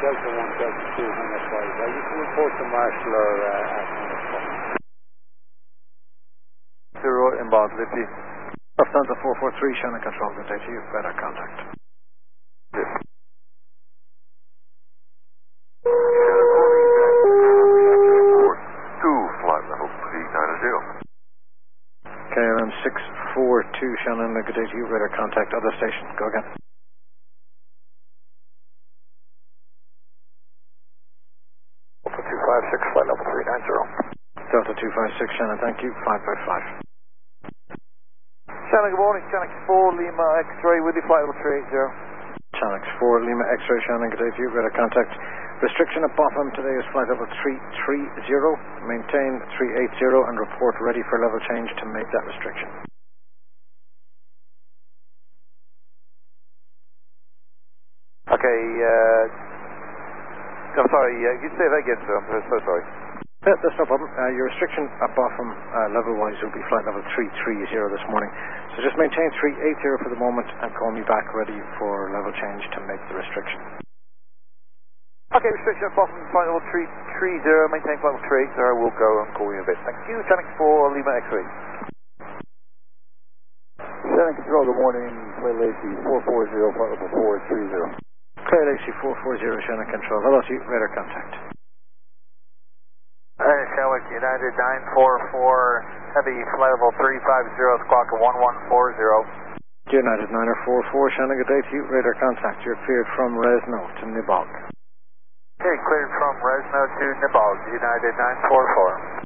Delta 1, Delta 2, Hangar 5. You can report to Marshall or at Hangar 5. 0 inbound, Lipsy. Lufthansa 443, Shannon Control, good day to you. Radar contact. Yes. 2, flight level 390. KLM 642, Shannon, good day to you. Radar contact, other station. Go again. Delta 256, flight level 390. Delta 256, Shannon, thank you. 555. Shannon, good morning. Shannon 4, Lima X-ray with you, flight level 380. Channel 4, Lima X-ray, Shannon, good day to you. Radar contact. Restriction at bottom today is flight level 330. Maintain 380 and report ready for level change to make that restriction. Okay, I'm sorry, you say that again, sir. I'm so sorry. Yeah, that's no problem. Your restriction at bottom, level-wise, will be flight level 330 this morning. So just maintain 380 for the moment and call me back ready for level change to make the restriction. Okay, restriction at bottom, flight level 330, maintain flight level 380. I will go and call you in a bit. Thank you. Shannon 4, Lima X-ray. Shannon Control, good morning. Flight Lacey 440, flight level 430. Clear Lacey 440, Shannon Control. Hello to you. Radar contact. Shelwick United 944, heavy flight level 350, squawk 1140. United 944, Shannon, good day to you. Radar contact. You're cleared from Resno to Nibog. Okay, cleared from Resno to Nibog, United 944.